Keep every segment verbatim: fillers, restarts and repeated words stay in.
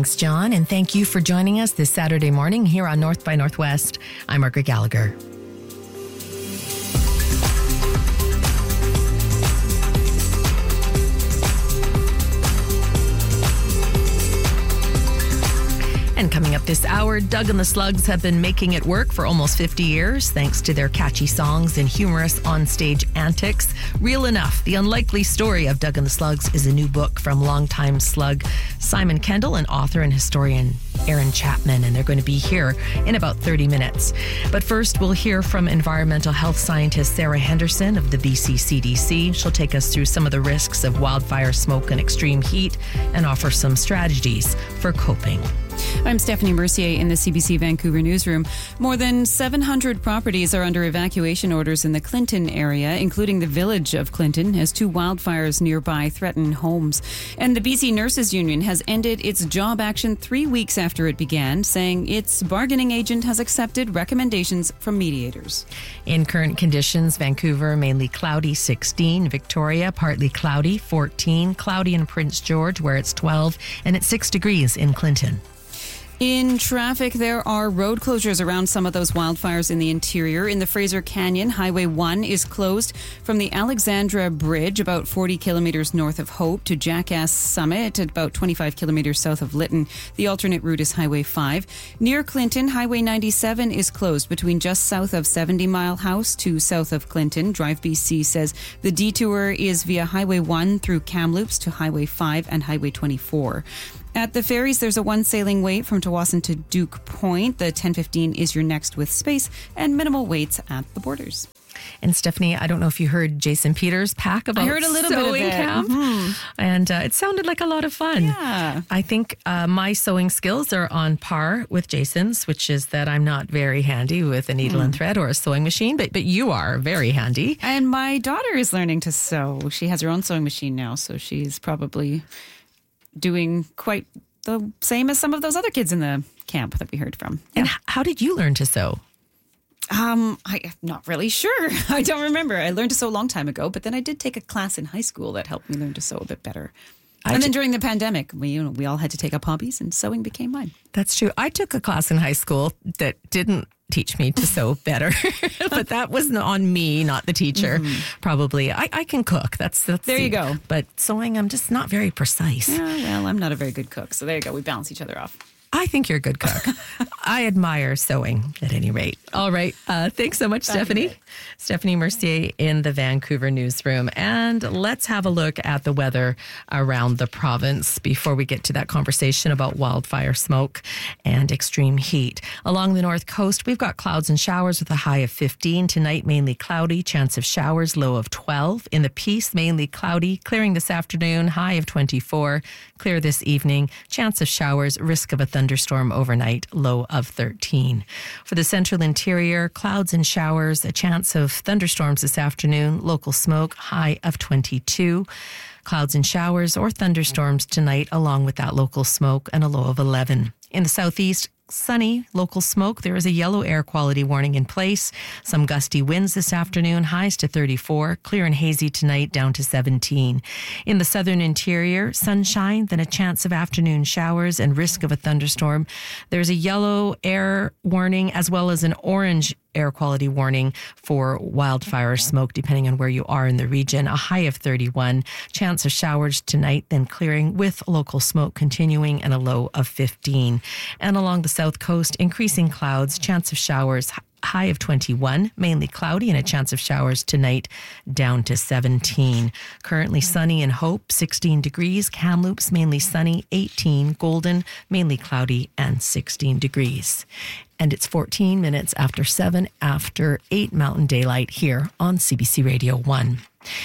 Thanks, John, and thank you for joining us this Saturday morning here on North by Northwest. I'm Margaret Gallagher. And coming up this hour, Doug and the Slugs have been making it work for almost fifty years, thanks to their catchy songs and humorous onstage antics. Real Enough, the unlikely story of Doug and the Slugs, is a new book from longtime Slug Simon Kendall and author and historian Aaron Chapman, and they're going to be here in about thirty minutes. But first, we'll hear from environmental health scientist Sarah Henderson of the B C C D C. She'll take us through some of the risks of wildfire smoke and extreme heat and offer some strategies for coping. I'm Stephanie Mercier in the C B C Vancouver newsroom. More than seven hundred properties are under evacuation orders in the Clinton area, including the village of Clinton, as two wildfires nearby threaten homes. And the B C Nurses Union has ended its job action three weeks after it began, saying its bargaining agent has accepted recommendations from mediators. In current conditions, Vancouver mainly cloudy, sixteen. Victoria partly cloudy, fourteen. Cloudy in Prince George, where it's twelve, and it's six degrees in Clinton. In traffic, there are road closures around some of those wildfires in the interior. In the Fraser Canyon, Highway one is closed from the Alexandra Bridge, about forty kilometres north of Hope, to Jackass Summit, at about twenty-five kilometres south of Lytton. The alternate route is Highway five. Near Clinton, Highway ninety-seven is closed between just south of seventy Mile House to south of Clinton. Drive B C says the detour is via Highway one through Kamloops to Highway five and Highway twenty-four. At the ferries, there's a one sailing wait from Tawasin to Duke Point. The ten fifteen is your next with space and minimal waits at the borders. And Stephanie, I don't know if you heard Jason Peters' pack about I heard a little bit of sewing it. camp, Mm-hmm. and uh, it sounded like a lot of fun. Yeah. I think uh, my sewing skills are on par with Jason's, which is that I'm not very handy with a needle mm. and thread or a sewing machine, but but you are very handy. And my daughter is learning to sew. She has her own sewing machine now, so she's probably doing quite the same as some of those other kids in the camp that we heard from. And yeah. How did you learn to sew? Um, I'm not really sure. I don't remember. I learned to sew a long time ago, but then I did take a class in high school that helped me learn to sew a bit better. I and then t- during the pandemic, we you know we all had to take up hobbies, and sewing became mine. That's true. I took a class in high school that didn't teach me to sew better, but that was on me, not the teacher. Mm-hmm. Probably, I, I can cook. That's, that's there. The, you go. But sewing, I'm just not very precise. Yeah, well, I'm not a very good cook, so there you go. We balance each other off. I think you're a good cook. I admire sewing at any rate. All right. Uh, thanks so much, Stephanie. Stephanie Mercier in the Vancouver newsroom. And let's have a look at the weather around the province before we get to that conversation about wildfire smoke and extreme heat. Along the north coast, we've got clouds and showers with a high of fifteen. Tonight, mainly cloudy, chance of showers, low of twelve. In the Peace, mainly cloudy, clearing this afternoon, high of twenty-four. Clear this evening, chance of showers, risk of a thunderstorm overnight, low of thirteen. For the central interior, clouds and showers, a chance of thunderstorms this afternoon, local smoke, high of twenty-two. Clouds and showers or thunderstorms tonight, along with that local smoke, and a low of eleven. In the southeast, sunny, local smoke. There is a yellow air quality warning in place. Some gusty winds this afternoon, highs to thirty-four. Clear and hazy tonight, down to seventeen. In the southern interior, sunshine, then a chance of afternoon showers and risk of a thunderstorm. There's a yellow air warning as well as an orange air quality warning for wildfire smoke, depending on where you are in the region. A high of thirty-one. Chance of showers tonight, then clearing with local smoke continuing, and a low of fifteen. And along the south coast, increasing clouds, chance of showers, high of twenty-one, mainly cloudy, and a chance of showers tonight, down to seventeen. Currently sunny in Hope, sixteen degrees. Kamloops, mainly sunny, eighteen. Golden, mainly cloudy, and sixteen degrees. And it's fourteen minutes after seven, after eight Mountain Daylight here on C B C Radio one.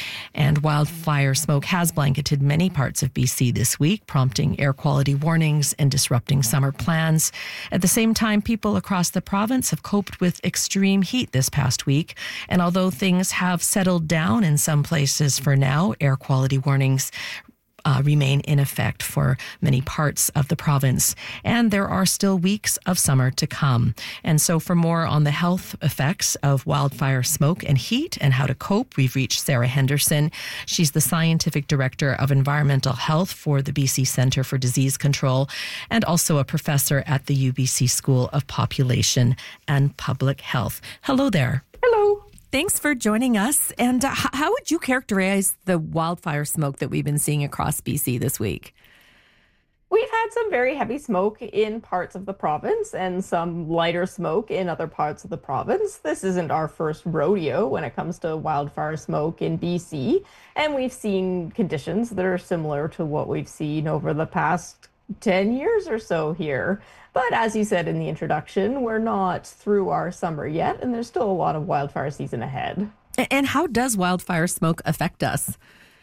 And wildfire smoke has blanketed many parts of B C this week, prompting air quality warnings and disrupting summer plans. At the same time, people across the province have coped with extreme heat this past week. And although things have settled down in some places for now, air quality warnings Uh, remain in effect for many parts of the province. And there are still weeks of summer to come. And so for more on the health effects of wildfire smoke and heat and how to cope, we've reached Sarah Henderson. She's the Scientific Director of Environmental Health for the B C Centre for Disease Control and also a professor at the U B C School of Population and Public Health. Hello there. Hello. Thanks for joining us. And uh, how would you characterize the wildfire smoke that we've been seeing across B C this week? We've had some very heavy smoke in parts of the province and some lighter smoke in other parts of the province. This isn't our first rodeo when it comes to wildfire smoke in B C, and we've seen conditions that are similar to what we've seen over the past ten years or so here. But as you said in the introduction, we're not through our summer yet, and there's still a lot of wildfire season ahead. And how does wildfire smoke affect us?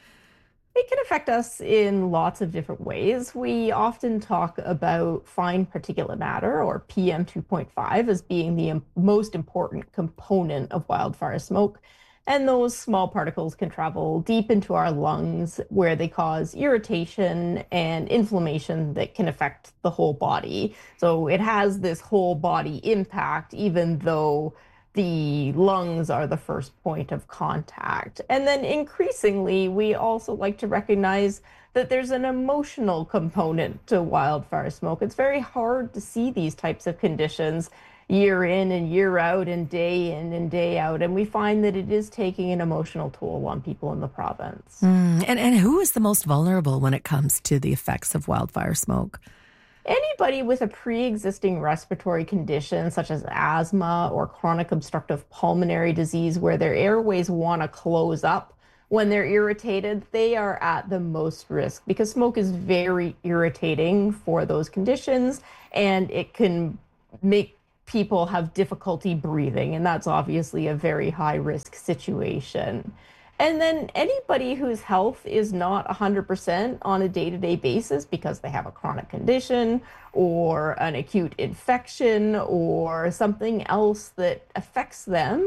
It can affect us in lots of different ways. We often talk about fine particulate matter, or P M two point five, as being the most important component of wildfire smoke. And those small particles can travel deep into our lungs, where they cause irritation and inflammation that can affect the whole body. So it has this whole body impact, even though the lungs are the first point of contact. And then increasingly, we also like to recognize that there's an emotional component to wildfire smoke. It's very hard to see these types of conditions year in and year out and day in and day out. And we find that it is taking an emotional toll on people in the province. Mm, and, and who is the most vulnerable when it comes to the effects of wildfire smoke? Anybody with a pre-existing respiratory condition, such as asthma or chronic obstructive pulmonary disease, where their airways want to close up when they're irritated, they are at the most risk, because smoke is very irritating for those conditions, and it can make people have difficulty breathing, and that's obviously a very high risk situation. And then anybody whose health is not one hundred percent on a day-to-day basis because they have a chronic condition or an acute infection or something else that affects them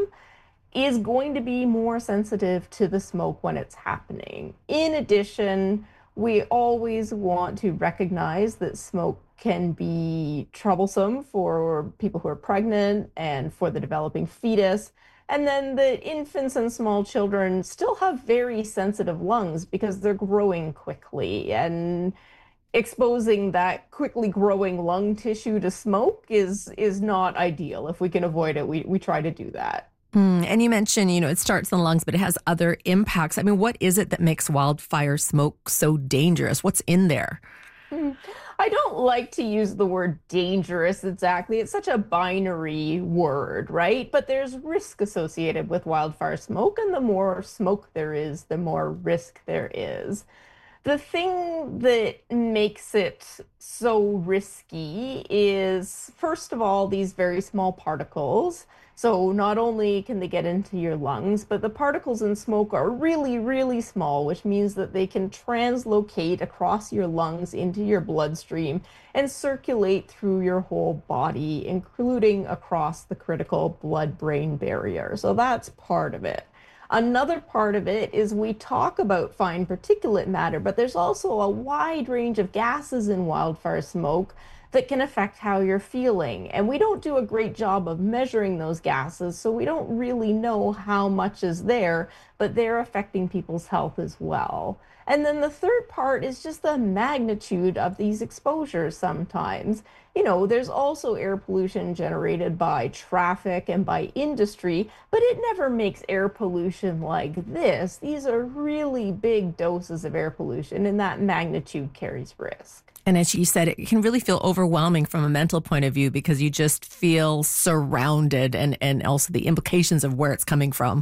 is going to be more sensitive to the smoke when it's happening. In addition, we always want to recognize that smoke can be troublesome for people who are pregnant and for the developing fetus. And then the infants and small children still have very sensitive lungs because they're growing quickly. And exposing that quickly growing lung tissue to smoke is is not ideal. If we can avoid it, we, we try to do that. Mm, and you mentioned, you know, it starts in the lungs, but it has other impacts. I mean, what is it that makes wildfire smoke so dangerous? What's in there? Mm. I don't like to use the word dangerous exactly. It's such a binary word, right? But there's risk associated with wildfire smoke, and the more smoke there is, the more risk there is. The thing that makes it so risky is, first of all, these very small particles. So not only can they get into your lungs, but the particles in smoke are really, really small, which means that they can translocate across your lungs into your bloodstream and circulate through your whole body, including across the critical blood-brain barrier. So that's part of it. Another part of it is we talk about fine particulate matter, but there's also a wide range of gases in wildfire smoke that can affect how you're feeling. And we don't do a great job of measuring those gases, so we don't really know how much is there, but they're affecting people's health as well. And then the third part is just the magnitude of these exposures sometimes. You know, there's also air pollution generated by traffic and by industry, but it never makes air pollution like this. These are really big doses of air pollution, and that magnitude carries risk. And as you said, it can really feel overwhelming from a mental point of view because you just feel surrounded, and, and also the implications of where it's coming from.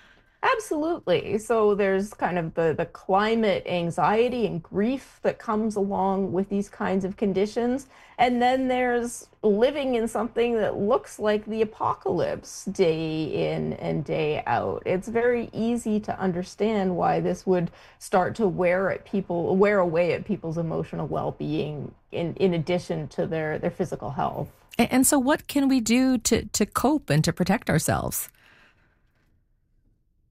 Absolutely. So there's kind of the, the climate anxiety and grief that comes along with these kinds of conditions. And then there's living in something that looks like the apocalypse day in and day out. It's very easy to understand why this would start to wear at people, wear away at people's emotional well-being in, in addition to their, their physical health. And, and so what can we do to, to cope and to protect ourselves?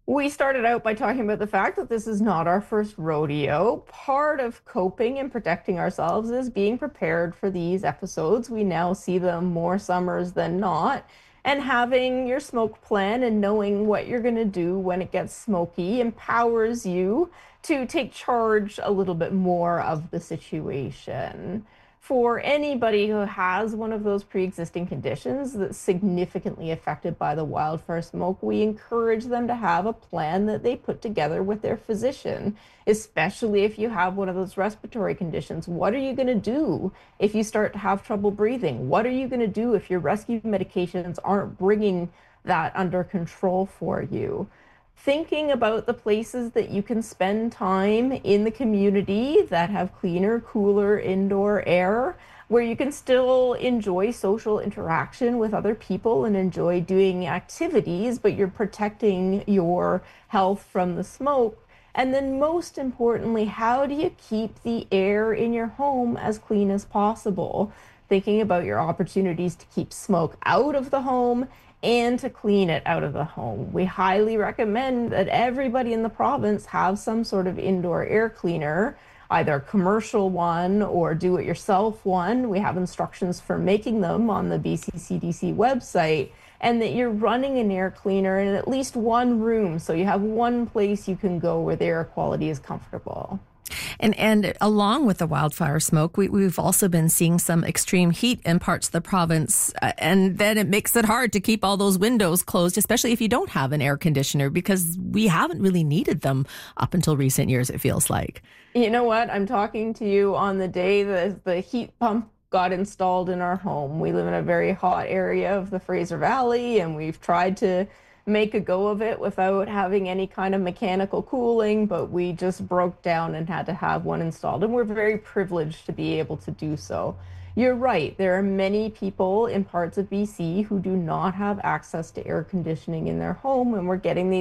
We started out by talking about the fact that this is not our first rodeo. Part of coping and protecting ourselves is being prepared for these episodes. We now see them more summers than not. And having your smoke plan and knowing what you're going to do when it gets smoky empowers you to take charge a little bit more of the situation. For anybody who has one of those pre-existing conditions that's significantly affected by the wildfire smoke, we encourage them to have a plan that they put together with their physician, especially if you have one of those respiratory conditions. What are you going to do if you start to have trouble breathing? What are you going to do if your rescue medications aren't bringing that under control for you? Thinking about the places that you can spend time in the community that have cleaner, cooler indoor air, where you can still enjoy social interaction with other people and enjoy doing activities, but you're protecting your health from the smoke. And then most importantly, how do you keep the air in your home as clean as possible? Thinking about your opportunities to keep smoke out of the home and to clean it out of the home. We highly recommend that everybody in the province have some sort of indoor air cleaner, either a commercial one or do-it-yourself one. We have instructions for making them on the B C C D C website, and that you're running an air cleaner in at least one room, so you have one place you can go where the air quality is comfortable. And and along with the wildfire smoke, we, we've also been seeing some extreme heat in parts of the province. Uh, and then it makes it hard to keep all those windows closed, especially if you don't have an air conditioner, because we haven't really needed them up until recent years, it feels like. You know what? I'm talking to you on the day that the heat pump got installed in our home. We live in a very hot area of the Fraser Valley, and we've tried to make a go of it without having any kind of mechanical cooling, but we just broke down and had to have one installed. And we're very privileged to be able to do so. You're right. There are many people in parts of B C who do not have access to air conditioning in their home, and we're getting these